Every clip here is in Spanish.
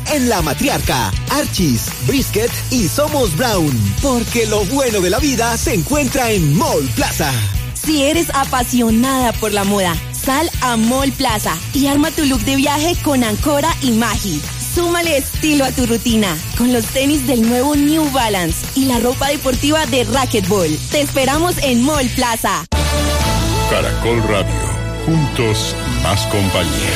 en La Matriarca, Archie's, Brisket y Somos Brown. Porque lo bueno de la vida se encuentra en Mall Plaza. Si eres apasionada por la moda, sal a Mall Plaza y arma tu look de viaje con Ancora y Magi. Súmale estilo a tu rutina con los tenis del nuevo New Balance y la ropa deportiva de Racquetball. Te esperamos en Mall Plaza. Caracol Radio, juntos más compañía.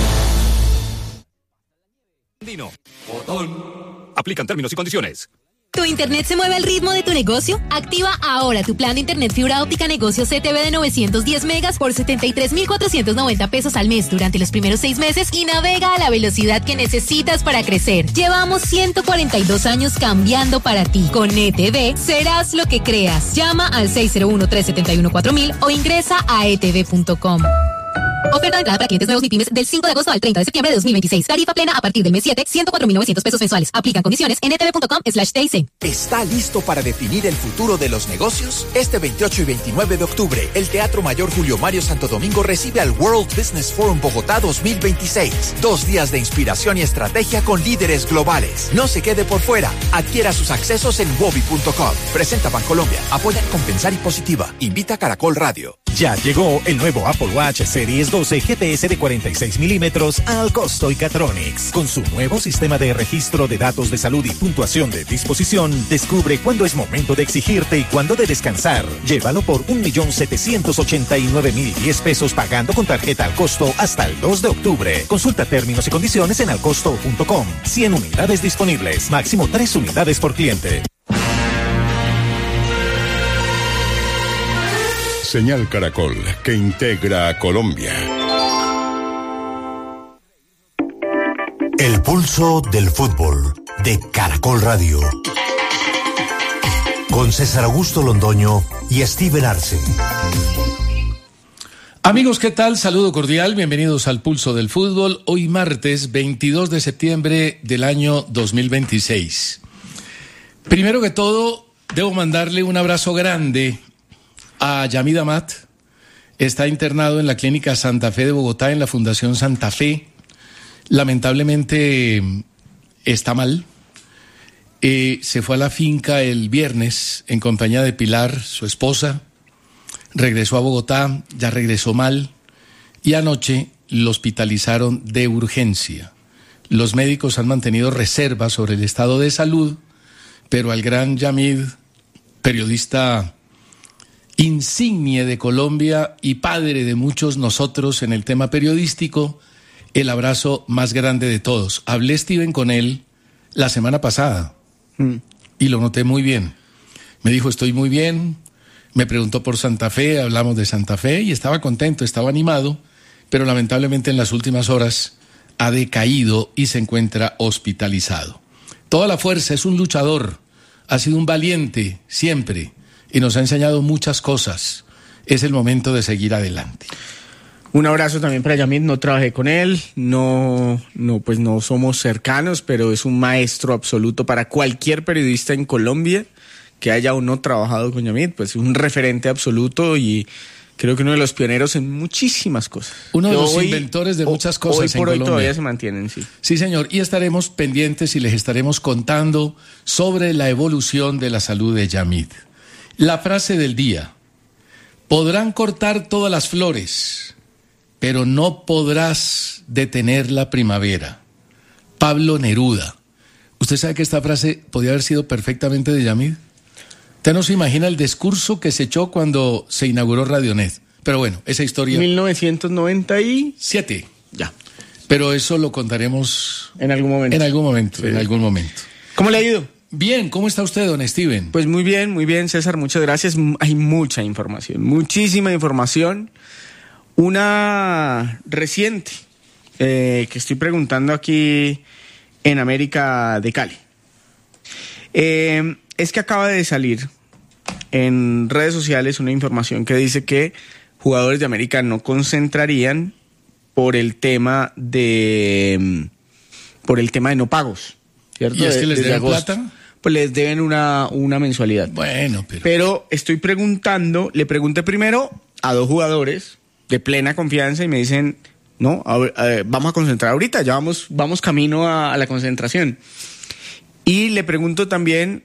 Dino, botón. Aplican términos y condiciones. ¿Tu internet se mueve al ritmo de tu negocio? Activa ahora tu plan de internet fibra óptica negocio CTV de 910 megas por 73,490 pesos al mes durante los primeros 6 meses y navega a la velocidad que necesitas para crecer. Llevamos 142 años cambiando para ti. Con ETV serás lo que creas. Llama al 601-371-4000 o ingresa a etv.com. Oferta de entrada para clientes nuevos ni pymes del 5 de agosto al 30 de septiembre de 2026. Tarifa plena a partir del mes 7, 104,900 pesos mensuales. Aplican condiciones en etv.com/TIC. ¿Está listo para definir el futuro de los negocios? Este 28 y 29 de octubre, el Teatro Mayor Julio Mario Santo Domingo recibe al World Business Forum Bogotá 2026. 2 días de inspiración y estrategia con líderes globales. No se quede por fuera. Adquiera sus accesos en wobi.com. Presenta Bancolombia. Apoya Compensar y Positiva. Invita Caracol Radio. Ya llegó el nuevo Apple Watch Series 12 GPS de 46 milímetros al costo Icatronics. Con su nuevo sistema de registro de datos de salud y puntuación de disposición, descubre cuándo es momento de exigirte y cuándo de descansar. Llévalo por 1,789,010 pesos pagando con tarjeta al costo hasta el 2 de octubre. Consulta términos y condiciones en alcosto.com. 100 unidades disponibles. Máximo 3 unidades por cliente. Señal Caracol, que integra a Colombia. El pulso del fútbol de Caracol Radio. Con César Augusto Londoño y Steven Arce. Amigos, ¿qué tal? Saludo cordial, bienvenidos al Pulso del Fútbol. Hoy martes 22 de septiembre del año 2026. Primero que todo, debo mandarle un abrazo grande a Yamid Amat. Está internado en la Clínica Santa Fe de Bogotá, en la Fundación Santa Fe. Lamentablemente está mal. Se fue a la finca el viernes en compañía de Pilar, su esposa. Regresó a Bogotá, ya regresó mal. Y anoche lo hospitalizaron de urgencia. Los médicos han mantenido reservas sobre el estado de salud, pero al gran Yamid, periodista insigne de Colombia y padre de muchos nosotros en el tema periodístico, el abrazo más grande de todos. Hablé, Steven, con él la semana pasada y lo noté muy bien. Me dijo, estoy muy bien. Me preguntó por Santa Fe, hablamos de Santa Fe y estaba contento, estaba animado, pero lamentablemente en las últimas horas ha decaído y se encuentra hospitalizado. Toda la fuerza, es un luchador, ha sido un valiente siempre y nos ha enseñado muchas cosas. Es el momento de seguir adelante. Un abrazo también para Yamid. No trabajé con él, no somos cercanos, pero es un maestro absoluto para cualquier periodista en Colombia que haya o no trabajado con Yamid, pues un referente absoluto y creo que uno de los pioneros en muchísimas cosas. Uno de los inventores de muchas cosas en Colombia. Hoy por hoy todavía se mantienen, sí. Sí, señor, y estaremos pendientes y les estaremos contando sobre la evolución de la salud de Yamid. La frase del día: podrán cortar todas las flores, pero no podrás detener la primavera. Pablo Neruda. ¿Usted sabe que esta frase podía haber sido perfectamente de Yamid? Usted no se imagina el discurso que se echó cuando se inauguró Radionet. Pero bueno, esa historia... 1997. Ya. Pero eso lo contaremos... En algún momento. En algún momento, sí. En algún momento. ¿Cómo le ha ido? Bien, ¿cómo está usted, don Steven? Pues muy bien, César, muchas gracias. Hay mucha información, muchísima información. Una reciente que estoy preguntando aquí en América de Cali. Es que acaba de salir en redes sociales una información que dice que jugadores de América no concentrarían por el tema de no pagos, ¿cierto? ¿Y es que les deben plata? Pues les deben una mensualidad. Bueno, pero estoy preguntando, le pregunté primero a 2 jugadores de plena confianza y me dicen, ¿no? Vamos a concentrar ahorita, ya vamos camino a la concentración. Y le pregunto también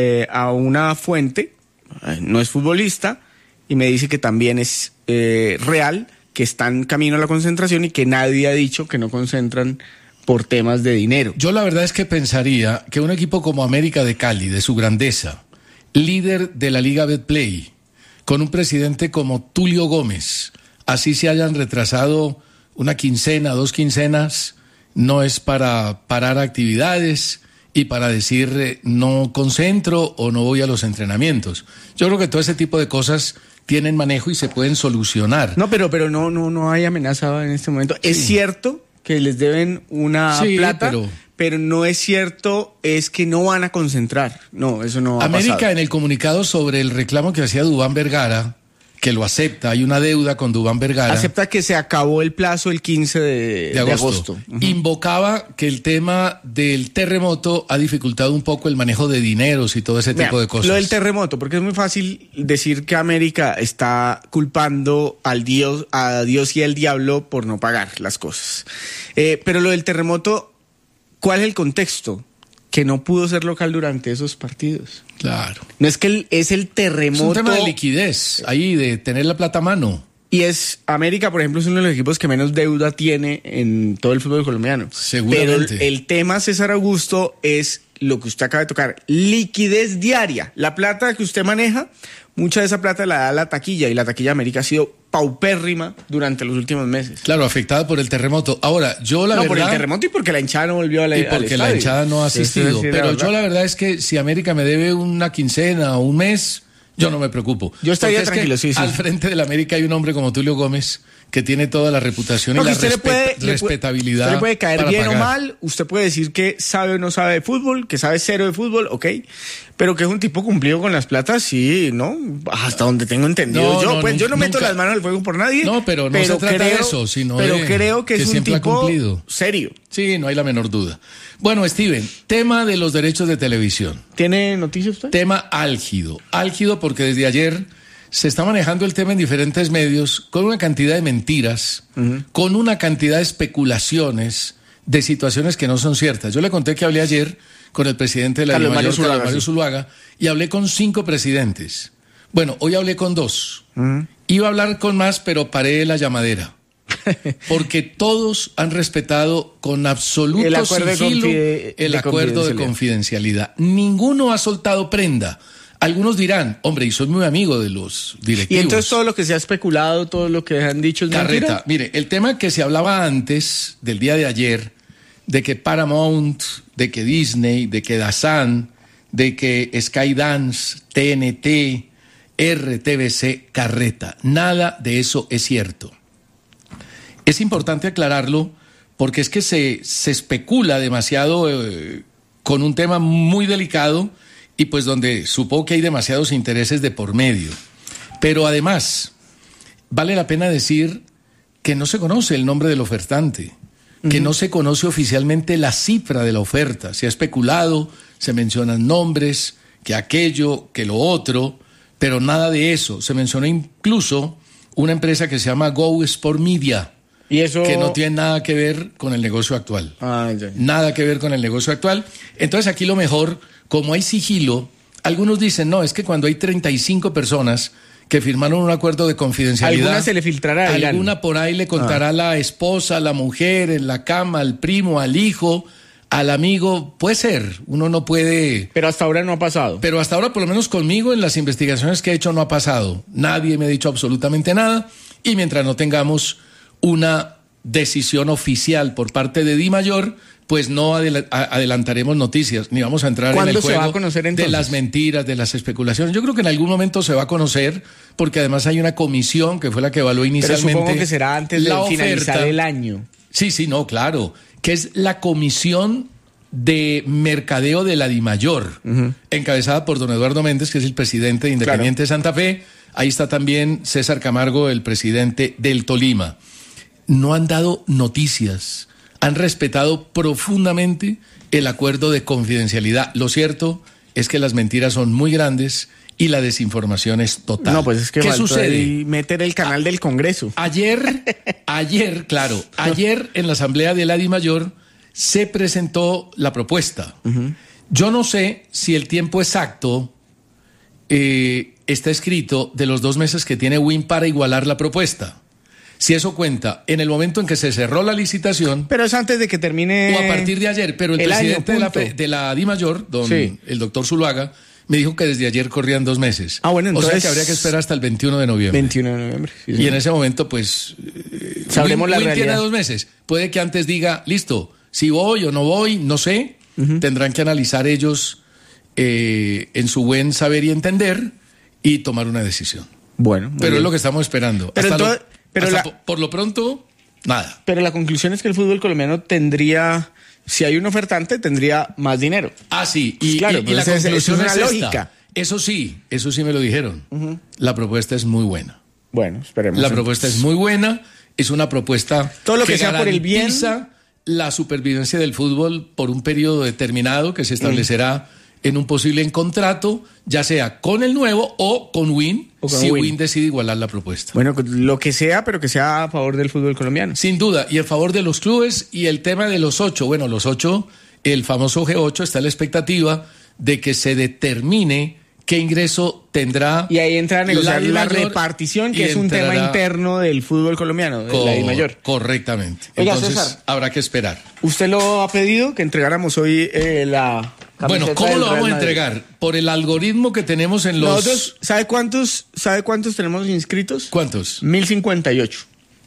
a una fuente, no es futbolista, y me dice que también es real, que están camino a la concentración y que nadie ha dicho que no concentran por temas de dinero. Yo la verdad es que pensaría que un equipo como América de Cali, de su grandeza, líder de la Liga Betplay, con un presidente como Tulio Gómez, así se hayan retrasado una quincena, 2 quincenas, no es para parar actividades y para decir no concentro o no voy a los entrenamientos. Yo creo que todo ese tipo de cosas tienen manejo y se pueden solucionar. No, pero no hay amenaza en este momento. Sí. Es cierto que les deben una plata, pero no es cierto, es que no van a concentrar. No, eso no ha América pasado. En el comunicado sobre el reclamo que hacía Duván Vergara, que lo acepta, hay una deuda con Duván Vergara. Acepta que se acabó el plazo el 15 de agosto. Uh-huh. Invocaba que el tema del terremoto ha dificultado un poco el manejo de dineros y todo ese tipo de cosas. Lo del terremoto, porque es muy fácil decir que América está culpando a Dios y al diablo por no pagar las cosas. Pero lo del terremoto, ¿cuál es el contexto? Que no pudo ser local durante esos partidos. Claro. No es que es el terremoto. Es un tema de liquidez, ahí de tener la plata a mano. Y América, por ejemplo, es uno de los equipos que menos deuda tiene en todo el fútbol colombiano. Seguramente. Pero el tema, César Augusto, es lo que usted acaba de tocar. Liquidez diaria. La plata que usted maneja, mucha de esa plata la da la taquilla, y la taquilla de América ha sido paupérrima durante los últimos meses. Claro, afectada por el terremoto. Ahora, yo la verdad... No, por el terremoto y porque la hinchada no volvió al estadio. Y porque la hinchada no ha asistido. Pero yo la verdad es que si América me debe una quincena o un mes, yo no me preocupo. Yo estaría tranquilo, sí. Al frente de la América hay un hombre como Tulio Gómez que tiene toda la reputación y la respetabilidad. Usted le puede caer bien pagar. o mal, usted puede decir que sabe o no sabe de fútbol, que sabe cero de fútbol, ok, pero que es un tipo cumplido con las platas, sí, ¿no? Hasta donde tengo entendido. Yo no meto las manos al fuego por nadie. No, pero no se trata de eso, sino pero creo que es un tipo serio. Sí, no hay la menor duda. Bueno, Steven, tema de los derechos de televisión. ¿Tiene noticias usted? Tema álgido porque desde ayer se está manejando el tema en diferentes medios con una cantidad de mentiras, con una cantidad de especulaciones de situaciones que no son ciertas. Yo le conté que hablé ayer con el presidente de la DIMAYOR, Carlos Mario Zuluaga, y hablé con 5 presidentes. Bueno, hoy hablé con 2. Iba a hablar con más, pero paré la llamadera. Porque todos han respetado con absoluto sigilo el acuerdo de confidencialidad. Ninguno ha soltado prenda. Algunos dirán, hombre, y soy muy amigo de los directivos. Y entonces todo lo que se ha especulado, todo lo que han dicho es mentira. Mire, el tema que se hablaba antes del día de ayer, de que Paramount, de que Disney, de que DAZN, de que Skydance, TNT, RTBC, carreta. Nada de eso es cierto. Es importante aclararlo porque es que se especula demasiado con un tema muy delicado y pues donde supongo que hay demasiados intereses de por medio. Pero además, vale la pena decir que no se conoce el nombre del ofertante, que no se conoce oficialmente la cifra de la oferta. Se ha especulado, se mencionan nombres, que aquello, que lo otro, pero nada de eso. Se mencionó incluso una empresa que se llama Go Sport Media, ¿y eso? Que no tiene nada que ver con el negocio actual. Nada que ver con el negocio actual. Entonces aquí lo mejor, como hay sigilo, algunos dicen, no, es que cuando hay 35 personas que firmaron un acuerdo de confidencialidad, alguna se le filtrará. Alguna por ahí le contará a la esposa, a la mujer, en la cama, al primo, al hijo, al amigo. Puede ser, uno no puede... Pero hasta ahora no ha pasado. Pero hasta ahora, por lo menos conmigo, en las investigaciones que he hecho, no ha pasado. Nadie me ha dicho absolutamente nada. Y mientras no tengamos una decisión oficial por parte de DIMAYOR, pues no adelantaremos noticias, ni vamos a entrar en el juego de las mentiras, de las especulaciones. Yo creo que en algún momento se va a conocer, porque además hay una comisión que fue la que evaluó inicialmente. Pero supongo que será antes de finalizar el año. Sí, no, claro, que es la comisión de mercadeo de la DIMAYOR, encabezada por don Eduardo Méndez, que es el presidente de Independiente Santa Fe. Ahí está también César Camargo, el presidente del Tolima. No han dado noticias, han respetado profundamente el acuerdo de confidencialidad. Lo cierto es que las mentiras son muy grandes y la desinformación es total. No, pues es que ¿qué faltó sucede? ahí meter el canal del Congreso. Ayer en la Asamblea de la DIMAYOR se presentó la propuesta. Yo no sé si el tiempo exacto está escrito de los 2 meses que tiene WIN para igualar la propuesta. Si eso cuenta en el momento en que se cerró la licitación. Pero es antes de que termine. O a partir de ayer. Pero el presidente de la DIMAYOR, el doctor Zuluaga, me dijo que desde ayer corrían 2 meses. Bueno, entonces. O sea que habría que esperar hasta el 21 de noviembre. 21 de noviembre. Sí, y en ese momento, pues. Sabremos la WIN realidad. tiene 2 meses. Puede que antes diga, listo, si voy o no voy, no sé. Tendrán que analizar ellos en su buen saber y entender y tomar una decisión. Bueno. Pero es lo que estamos esperando. Pero por lo pronto, nada. Pero la conclusión es que el fútbol colombiano tendría, si hay un ofertante, tendría más dinero. Ah, sí. Y, claro, y la conclusión es una esta. lógica. Eso sí me lo dijeron. La propuesta es muy buena. Bueno, esperemos. La propuesta es muy buena. Es una propuesta todo lo que sea por el bien, la supervivencia del fútbol por un periodo determinado que se establecerá en un posible contrato, ya sea con el nuevo o con WIN, si WIN decide igualar la propuesta. Bueno, lo que sea, pero que sea a favor del fútbol colombiano. Sin duda, y a favor de los clubes y el tema de los 8. Bueno, los 8, el famoso G8, está la expectativa de que se determine qué ingreso tendrá. Y ahí entra a negociar la repartición, que es un tema interno del fútbol colombiano, de la DIMAYOR. Correctamente. Oiga, entonces, César, habrá que esperar. ¿Usted lo ha pedido que entregáramos hoy la camiseta? Bueno, ¿cómo lo vamos a entregar? Por el algoritmo que tenemos en los... Nosotros, ¿sabe cuántos tenemos inscritos? ¿Cuántos? 1058.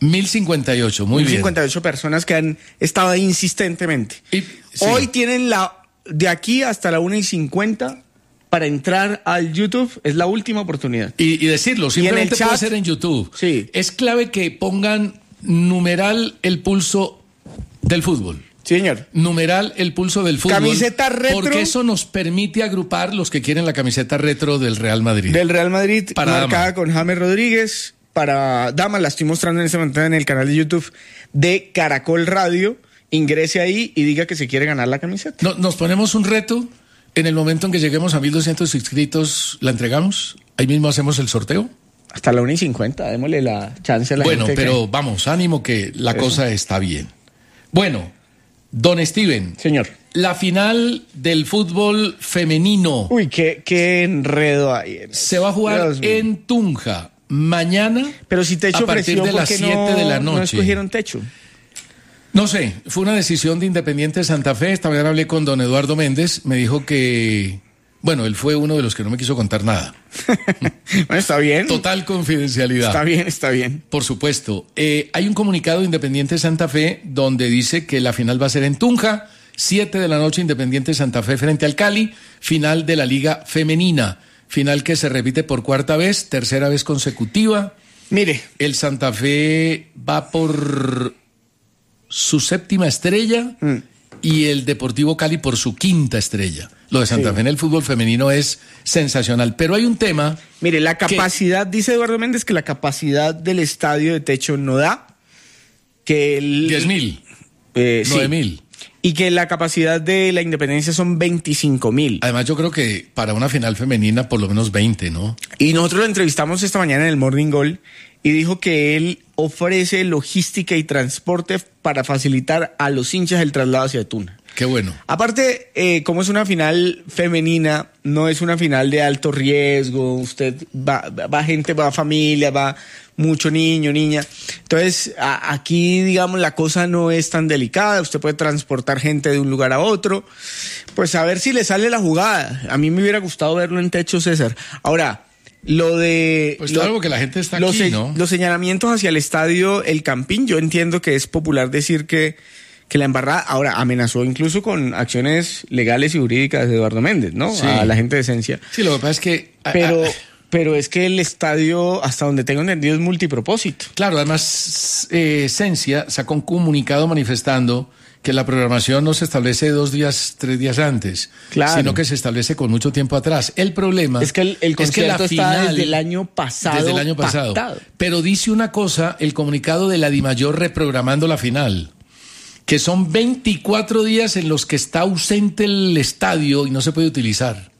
1058, muy bien. 1058 personas que han estado ahí insistentemente. Hoy tienen de aquí hasta la 1:50 para entrar al YouTube, es la última oportunidad. Y decirlo, simplemente puede ser en YouTube. Sí. Es clave que pongan numeral el pulso del fútbol. Sí, señor. Numeral el pulso del fútbol. Camiseta retro. Porque eso nos permite agrupar los que quieren la camiseta retro del Real Madrid. Del Real Madrid, para marcada dama. con James Rodríguez. Para Dama, la estoy mostrando en este momento en el canal de YouTube de Caracol Radio. Ingrese ahí y diga que se quiere ganar la camiseta. Nos ponemos un reto. En el momento en que lleguemos a 1.200 inscritos, ¿la entregamos? Ahí mismo hacemos el sorteo. Hasta la 1:50, démosle la chance a la gente. Bueno, pero vamos, ánimo que la cosa está bien. Bueno, don Steven. Señor. La final del fútbol femenino. Uy, qué enredo hay. Se va a jugar en Tunja mañana. Pero si Techo a partir de las 7 de la noche. No escogieron Techo. No sé, fue una decisión de Independiente Santa Fe. Esta mañana hablé con don Eduardo Méndez, me dijo que, bueno, él fue uno de los que no me quiso contar nada. Bueno, está bien. Total confidencialidad. Está bien. Por supuesto. Hay un comunicado de Independiente Santa Fe donde dice que la final va a ser en Tunja, 7 de la noche, Independiente Santa Fe frente al Cali, final de la Liga Femenina, final que se repite por 4ª vez, 3ª vez consecutiva. Mire. El Santa Fe va por su 7ª estrella y el Deportivo Cali por su 5ª estrella. Lo de Santa Fe en el fútbol femenino es sensacional, pero hay un tema... Mire, la capacidad, dice Eduardo Méndez, que la capacidad del estadio de Techo no da, que el... 10.000, 9.000. Y que la capacidad de la Independencia son 25.000. Además, yo creo que para una final femenina por lo menos 20, ¿no? Y nosotros lo entrevistamos esta mañana en el Morning Goal y dijo que él ofrece logística y transporte para facilitar a los hinchas el traslado hacia Tuna. Qué bueno. Aparte, como es una final femenina, no es una final de alto riesgo, usted va gente, va familia, va mucho niño, niña. Entonces, aquí, digamos, la cosa no es tan delicada, usted puede transportar gente de un lugar a otro. Pues a ver si le sale la jugada. A mí me hubiera gustado verlo en Techo, César. Ahora... Pues claro, que la gente está aquí, ¿no? Los señalamientos hacia el estadio El Campín, yo entiendo que es popular decir que la embarrada ahora amenazó incluso con acciones legales y jurídicas de Eduardo Méndez, ¿no? Sí. A la gente de Esencia. Sí, lo que pasa es que... Pero es que el estadio, hasta donde tengo entendido, es multipropósito. Claro, además Esencia sacó un comunicado manifestando que la programación no se establece 2 días, 3 días antes, sino que se establece con mucho tiempo atrás. El problema es que el concierto está desde el año pasado. Desde el año pasado. Pactado. Pero dice una cosa, el comunicado de la DIMAYOR reprogramando la final, que son 24 días en los que está ausente el estadio y no se puede utilizar.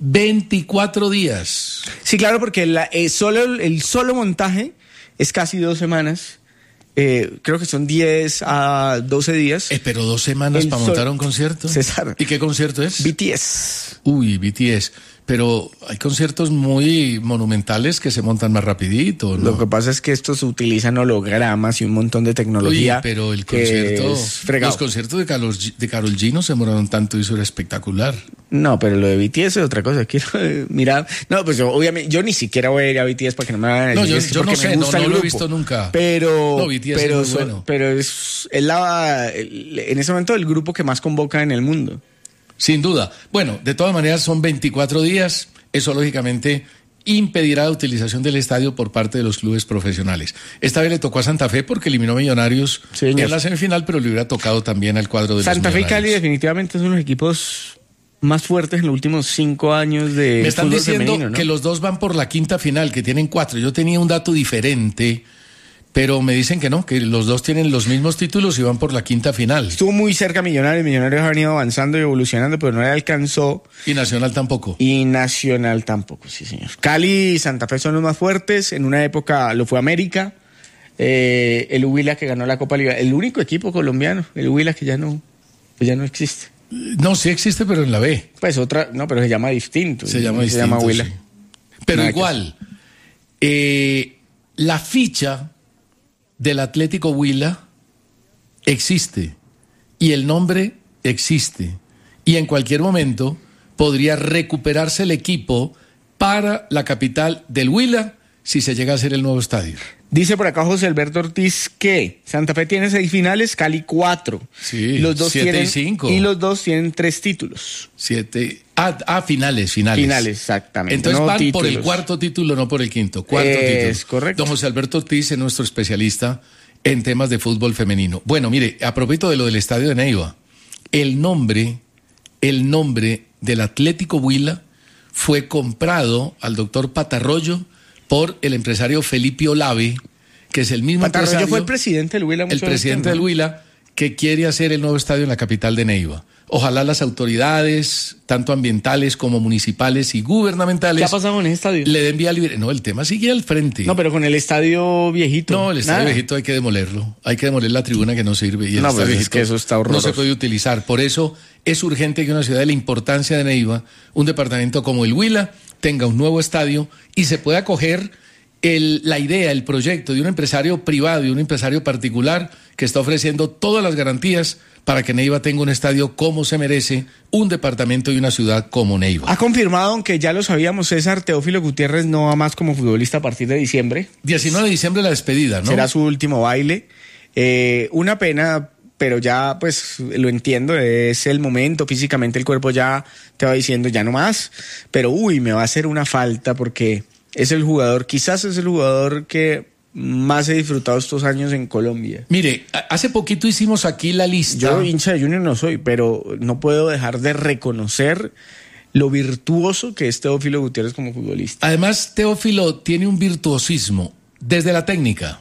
24 días. Sí, claro, porque el solo montaje es casi 2 semanas. Creo que son 10 a 12 días. Pero 2 semanas para montar un concierto. César. ¿Y qué concierto es? BTS. Uy, BTS. Pero hay conciertos muy monumentales que se montan más rapidito, ¿no? Lo que pasa es que estos utilizan hologramas y un montón de tecnología. Uy, pero el concierto, los conciertos de Karol G no se demoraron tanto y eso era espectacular. No, pero lo de BTS es otra cosa. Quiero mirar. No, pues obviamente yo ni siquiera voy a ir a BTS para que no me hagan. No, yo no sé, no lo he visto nunca. Pero no, BTS es muy bueno. Pero es en ese momento el grupo que más convoca en el mundo. Sin duda. Bueno, de todas maneras son 24 días. Eso lógicamente impedirá la utilización del estadio por parte de los clubes profesionales. Esta vez le tocó a Santa Fe porque eliminó a Millonarios en la semifinal, pero le hubiera tocado también al cuadro de Santa los Millonarios. Fe y Cali definitivamente son los equipos más fuertes en los últimos 5 años de Me están fútbol diciendo femenino, ¿no? que los dos van por la quinta final, que tienen 4. Yo tenía un dato diferente, pero me dicen que no, que los dos tienen los mismos títulos y van por la quinta final. Estuvo muy cerca Millonarios ha venido avanzando y evolucionando, pero no le alcanzó. Y Nacional tampoco. Y Nacional tampoco, sí señor. Cali y Santa Fe son los más fuertes, en una época lo fue América, el Huila que ganó la Copa Liga, el único equipo colombiano, el Huila que ya no existe. No, sí existe, pero en la B. Pues otra, no, pero se llama distinto. Se llama Huila. Sí. Pero nada igual, la ficha del Atlético Huila existe y el nombre existe y en cualquier momento podría recuperarse el equipo para la capital del Huila si se llega a hacer el nuevo estadio. Dice por acá José Alberto Ortiz que Santa Fe tiene 6 finales, Cali 4. Sí, los dos 7 tienen, y 5. Y los dos tienen 3 títulos. 7. Finales. Finales, exactamente. Entonces no van títulos. por el 4º título, no por el 5º. 4 títulos. Es correcto. Don José Alberto Ortiz es nuestro especialista en temas de fútbol femenino. Bueno, mire, a propósito de lo del estadio de Neiva, el nombre del Atlético Huila fue comprado al doctor Patarroyo por el empresario Felipe Olave, que es el mismo Patarroyo empresario. Fue el presidente del Huila. El presidente del Huila, que quiere hacer el nuevo estadio en la capital de Neiva. Ojalá las autoridades, tanto ambientales como municipales y gubernamentales... ¿Qué ha pasado con ese estadio? Le den vía libre. No, el tema sigue al frente. No, pero con el estadio viejito. No, el estadio viejito hay que demolerlo. Hay que demoler la tribuna que no sirve. Y el estadio viejito es que eso está horroroso. No se puede utilizar. Por eso es urgente que una ciudad de la importancia de Neiva, un departamento como el Huila, tenga un nuevo estadio y se pueda acoger la idea, el proyecto de un empresario privado y un empresario particular que está ofreciendo todas las garantías para que Neiva tenga un estadio como se merece, un departamento y una ciudad como Neiva. Ha confirmado, aunque ya lo sabíamos, César, Teófilo Gutiérrez no va más como futbolista a partir de diciembre. 19 de diciembre la despedida, ¿no? Será su último baile. Una pena, pero ya pues lo entiendo, es el momento, físicamente el cuerpo ya te va diciendo ya no más, pero me va a hacer una falta porque es el jugador, quizás es el jugador que más he disfrutado estos años en Colombia. Mire, hace poquito hicimos aquí la lista. Yo hincha de Junior no soy, pero no puedo dejar de reconocer lo virtuoso que es Teófilo Gutiérrez como futbolista. Además, Teófilo tiene un virtuosismo desde la técnica,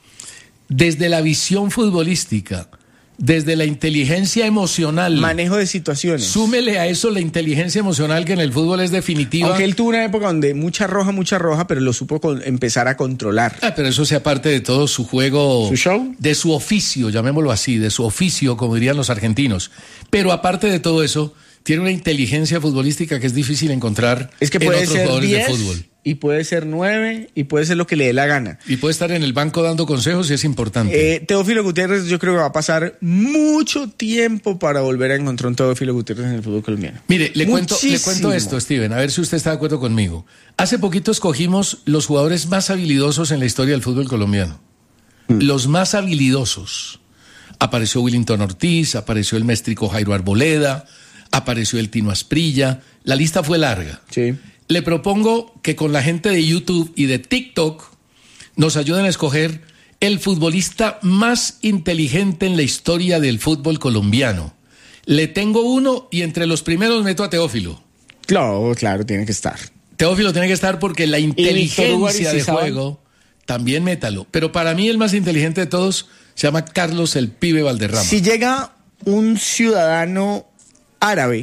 desde la visión futbolística, desde la inteligencia emocional. Manejo de situaciones. Súmele a eso la inteligencia emocional que en el fútbol es definitiva. Aunque él tuvo una época donde mucha roja, pero lo supo empezar a controlar. Pero eso sea parte de todo su juego. ¿Su show? De su oficio, llamémoslo así, de su oficio, como dirían los argentinos. Pero aparte de todo eso, tiene una inteligencia futbolística que es difícil encontrar en otros jugadores de fútbol. Y puede ser 9 y puede ser lo que le dé la gana. Y puede estar en el banco dando consejos y es importante. Teófilo Gutiérrez, yo creo que va a pasar mucho tiempo para volver a encontrar un Teófilo Gutiérrez en el fútbol colombiano. Mire, le cuento esto, Steven, a ver si usted está de acuerdo conmigo. Hace poquito escogimos los jugadores más habilidosos en la historia del fútbol colombiano. Los más habilidosos. Apareció Willington Ortiz, apareció el méstrico Jairo Arboleda, apareció el Tino Asprilla. La lista fue larga. Sí. Le propongo que con la gente de YouTube y de TikTok nos ayuden a escoger el futbolista más inteligente en la historia del fútbol colombiano. Le tengo uno y entre los primeros meto a Teófilo. Claro, tiene que estar. Teófilo tiene que estar porque la inteligencia de juego también métalo. Pero para mí el más inteligente de todos se llama Carlos el Pibe Valderrama. Si llega un ciudadano árabe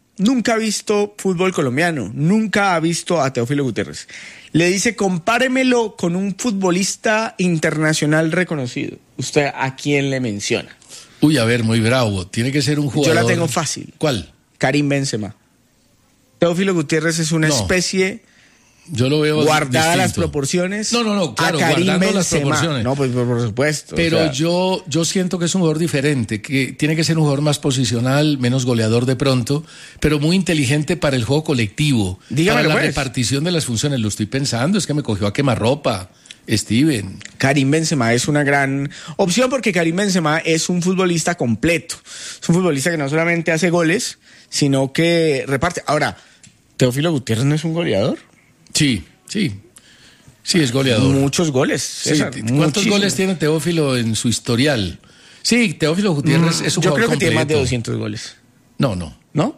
nunca ha visto fútbol colombiano, nunca ha visto a Teófilo Gutiérrez. Le dice, compáremelo con un futbolista internacional reconocido. ¿Usted a quién le menciona? Uy, a ver, muy bravo. Tiene que ser un jugador... Yo la tengo fácil. ¿Cuál? Karim Benzema. Teófilo Gutiérrez es una especie... Yo lo veo guardada distinto. Las proporciones. No, claro, guardando las proporciones. No, pues por supuesto. Pero yo siento que es un jugador diferente, que tiene que ser un jugador más posicional, menos goleador de pronto, pero muy inteligente para el juego colectivo. Dígamelo, para la pues. Repartición de las funciones. Lo estoy pensando, es que me cogió a quemarropa, Steven. Karim Benzema es una gran opción porque Karim Benzema es un futbolista completo. Es un futbolista que no solamente hace goles, sino que reparte. Ahora, ¿Teófilo Gutiérrez no es un goleador? Sí, es goleador. Muchos goles. César, ¿cuántos goles tiene Teófilo en su historial? Sí, Teófilo Gutiérrez es un jugador completo. Yo creo que tiene más de 200 goles. No,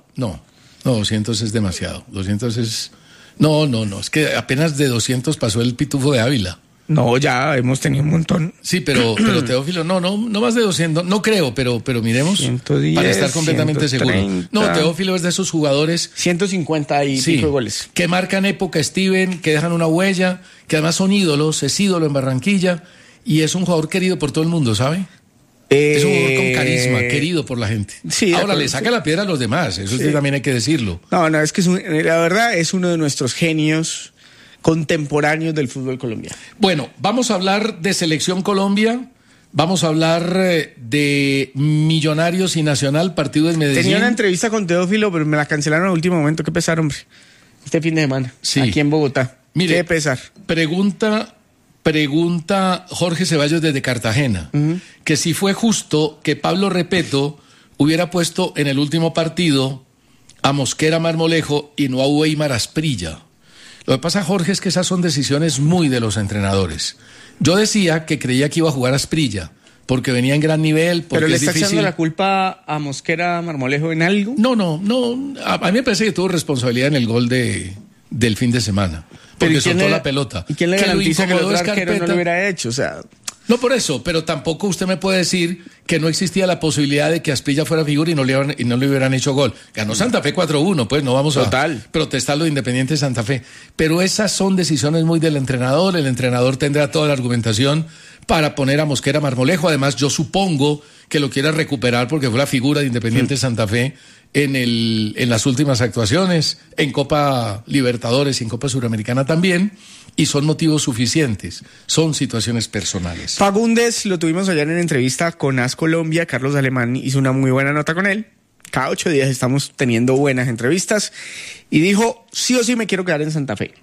200 es demasiado. 200 es... No, es que apenas de 200 pasó el Pitufo de Ávila. No, ya hemos tenido un montón. Sí, pero Teófilo, no más de 200, no creo, pero miremos 110, para estar completamente 130. seguro. No, Teófilo es de esos jugadores 150 y pico de goles. Que marcan época, Steven, que dejan una huella, que además son ídolos, es ídolo en Barranquilla y es un jugador querido por todo el mundo, ¿sabe? Es un jugador con carisma, querido por la gente. Sí, ahora le saca la piedra a los demás, eso también hay que decirlo. No, es que la verdad es uno de nuestros genios contemporáneos del fútbol colombiano. Bueno, vamos a hablar de Selección Colombia, vamos a hablar de Millonarios y Nacional, partido en Medellín. Tenía una entrevista con Teófilo, pero me la cancelaron al último momento. Qué pesar, hombre. Este fin de semana, aquí en Bogotá. Mire, qué pesar. Pregunta Jorge Ceballos desde Cartagena, que si fue justo que Pablo Repeto hubiera puesto en el último partido a Mosquera Marmolejo y no a Weimar Asprilla. Lo que pasa, Jorge, es que esas son decisiones muy de los entrenadores. Yo decía que creía que iba a jugar Asprilla, porque venía en gran nivel, porque ¿pero le es está difícil. echando la culpa a Mosquera Marmolejo en algo? No. A mí me parece que tuvo responsabilidad en el gol del fin de semana, porque soltó la pelota. ¿Y quién le garantiza que el otro arquero no lo hubiera hecho? O sea... No por eso, pero tampoco usted me puede decir que no existía la posibilidad de que Asprilla fuera figura y no le hubieran hecho gol. Ganó Santa Fe 4-1, pues no vamos a protestar lo de Independiente Santa Fe. Pero esas son decisiones muy del entrenador. El entrenador tendrá toda la argumentación para poner a Mosquera Marmolejo. Además, yo supongo que lo quiera recuperar porque fue la figura de Independiente Santa Fe en las últimas actuaciones, en Copa Libertadores y en Copa Suramericana también. Y son motivos suficientes, son situaciones personales. Fagundes lo tuvimos ayer en entrevista con AS Colombia. Carlos Alemán hizo una muy buena nota con él. Cada 8 días estamos teniendo buenas entrevistas. Y dijo, sí o sí me quiero quedar en Santa Fe.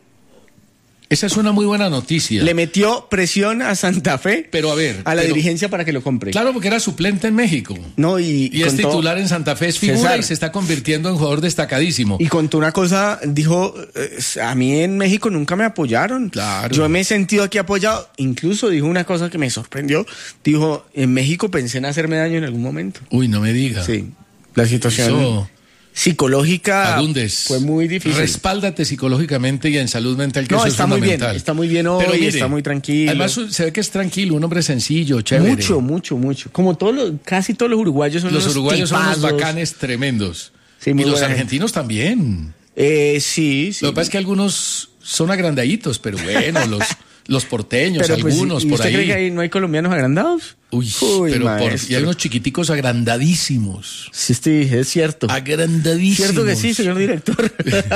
Esa es una muy buena noticia. Le metió presión a Santa Fe, pero a la dirigencia para que lo compre. Claro, porque era suplente en México. No, y es titular en Santa Fe, es figura, César, y se está convirtiendo en jugador destacadísimo. Y contó una cosa, dijo, a mí en México nunca me apoyaron. Claro. Yo me he sentido aquí apoyado. Incluso dijo una cosa que me sorprendió. Dijo, en México pensé en hacerme daño en algún momento. Uy, no me diga. Sí, la situación psicológica Fagundes, fue muy difícil. Respáldate psicológicamente y en salud mental, que eso es fundamental. Está muy bien hoy, mire, está muy tranquilo. Además se ve que es tranquilo, un hombre sencillo, chévere. Mucho. Como casi todos los uruguayos son los uruguayos tipazos. Son unos bacanes tremendos. Sí, y los argentinos también. Sí. Lo que pasa es que algunos son agrandaditos, pero bueno, los porteños, pero algunos pues, por ahí. ¿Usted cree que no hay colombianos agrandados? Uy, pero y hay unos chiquiticos agrandadísimos. Sí, es cierto. Agrandadísimos. Cierto que sí, señor director.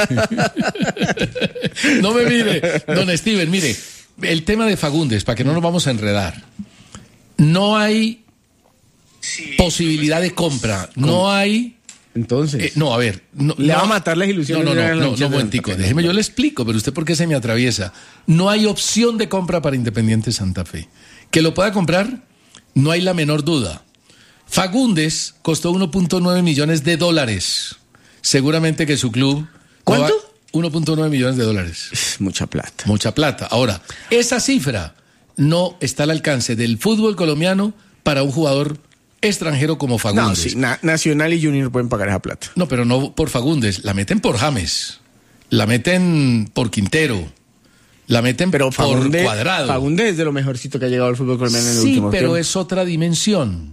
No me mire, don Steven, mire, el tema de Fagundes, para que no nos vamos a enredar. No hay posibilidad de compra, no hay... Entonces, no, a ver, le va a matar las ilusiones. No, momentico, déjeme, yo le explico, pero usted por qué se me atraviesa. No hay opción de compra para Independiente Santa Fe. Que lo pueda comprar, no hay la menor duda. Fagundes costó $1.9 millones. Seguramente que su club... ¿Cuánto? $1.9 millones. Es mucha plata. Mucha plata. Ahora, esa cifra no está al alcance del fútbol colombiano para un jugador extranjero como Fagundes. No, sí, Nacional y Junior pueden pagar esa plata. No, pero no por Fagundes, la meten por James, la meten por Quintero, la meten por Cuadrado. Fagundes es de lo mejorcito que ha llegado al fútbol colombiano en el último tiempo. Sí, pero es otra dimensión.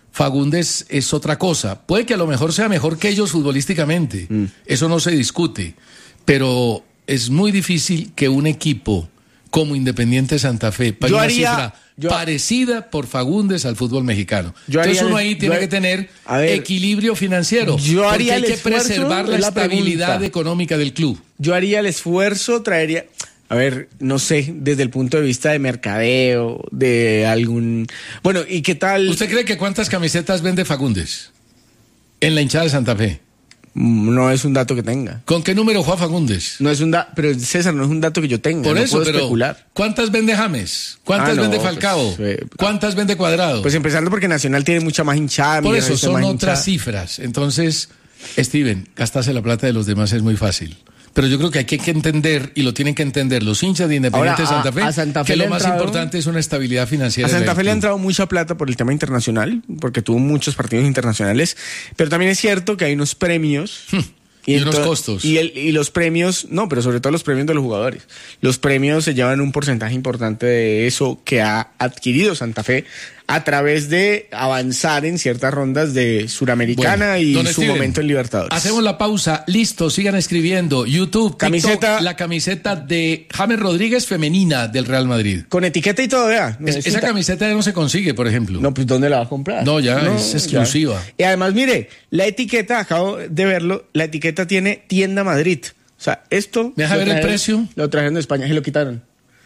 Fagundes es otra cosa. Puede que a lo mejor sea mejor que ellos futbolísticamente, eso no se discute, pero es muy difícil que un equipo como Independiente Santa Fe pague una cifra parecida por Fagundes al fútbol mexicano. Entonces uno ahí tiene que tener equilibrio financiero, porque hay que preservar la estabilidad económica del club. Yo haría el esfuerzo, traería... A ver, no sé, desde el punto de vista de mercadeo, de algún... Bueno, ¿y qué tal? ¿Usted cree que cuántas camisetas vende Fagundes en la hinchada de Santa Fe? No es un dato que tenga. ¿Con qué número juega Fagundes? No es un dato, pero César, no es un dato que yo tenga. Por no eso, puedo pero especular. ¿cuántas vende James? ¿Cuántas vende Falcao? ¿Cuántas vende Cuadrado? Pues empezando porque Nacional tiene mucha más hinchada. Por eso, son otras cifras. Entonces, Steven, gastarse la plata de los demás es muy fácil. Pero yo creo que hay que entender, y lo tienen que entender los hinchas de Independiente Santa Fe, que lo más importante es una estabilidad financiera. A Santa Fe le ha entrado mucha plata por el tema internacional, porque tuvo muchos partidos internacionales, pero también es cierto que hay unos premios... Y unos costos. Y los premios, no, pero sobre todo los premios de los jugadores. Los premios se llevan un porcentaje importante de eso que ha adquirido Santa Fe a través de avanzar en ciertas rondas de Suramericana y su momento en Libertadores. Hacemos la pausa, listo, sigan escribiendo. YouTube, camiseta, TikTok, la camiseta de James Rodríguez femenina del Real Madrid. Con etiqueta y todo, vea. Esa camiseta ya no se consigue, por ejemplo. No, pues ¿dónde la va a comprar? No, es exclusiva. Ya. Y además, mire, la etiqueta, acabo de verlo, la etiqueta tiene Tienda Madrid. O sea, esto... ¿Me deja ver el precio? Lo trajeron de España, se lo quitaron.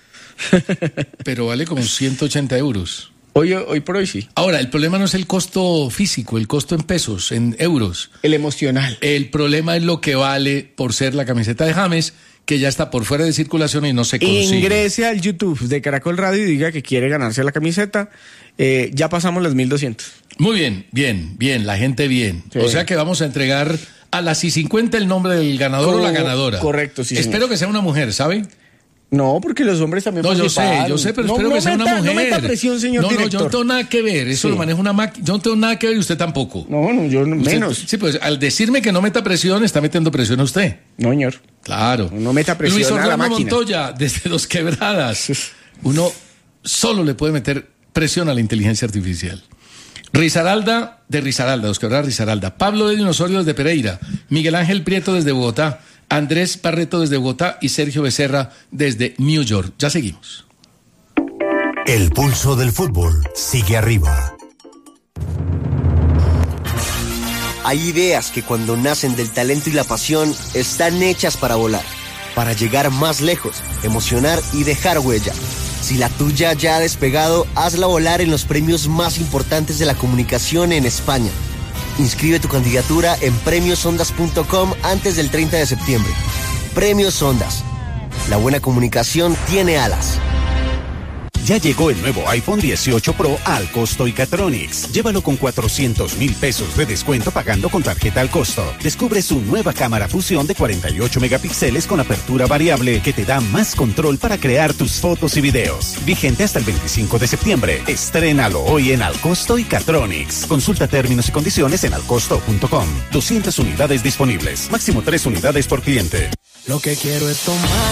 Pero vale como 180 euros. Hoy por hoy sí. Ahora, el problema no es el costo físico, el costo en pesos, en euros. El emocional. El problema es lo que vale por ser la camiseta de James, que ya está por fuera de circulación y no se consigue. Ingrese al YouTube de Caracol Radio y diga que quiere ganarse la camiseta. Ya pasamos las 1,200. Muy bien, la gente bien. Sí. O sea que vamos a entregar a las 50 el nombre del ganador o la ganadora. Correcto, sí. Espero que sea una mujer, ¿sabe? No, porque los hombres también participan. Yo sé, pero espero que sea una mujer. No meta presión, señor director. Yo no tengo nada que ver, eso lo maneja una máquina. Yo no tengo nada que ver y usted tampoco. No, yo menos. Sí, pues al decirme que no meta presión, está metiendo presión a usted. No, señor. Claro. No meta presión Luis a la máquina. Montoya, desde Dos Quebradas. Uno solo le puede meter presión a la inteligencia artificial. Risaralda, Dos Quebradas, Risaralda. Pablo de Dinosaurio desde Pereira. Miguel Ángel Prieto desde Bogotá. Andrés Barreto desde Bogotá y Sergio Becerra desde New York. Ya seguimos. El pulso del fútbol sigue arriba. Hay ideas que cuando nacen del talento y la pasión están hechas para volar, para llegar más lejos, emocionar y dejar huella. Si la tuya ya ha despegado, hazla volar en los premios más importantes de la comunicación en España. Inscribe tu candidatura en premiosondas.com antes del 30 de septiembre. Premios Ondas. La buena comunicación tiene alas. Ya llegó el nuevo iPhone 18 Pro al costo y Catronics. Llévalo con 400,000 pesos de descuento pagando con tarjeta al costo. Descubre su nueva cámara fusión de 48 megapíxeles con apertura variable que te da más control para crear tus fotos y videos. Vigente hasta el 25 de septiembre. Estrénalo hoy en Al Costo y Catronics. Consulta términos y condiciones en alcosto.com. 200 unidades disponibles. Máximo 3 unidades por cliente. Lo que quiero es tomar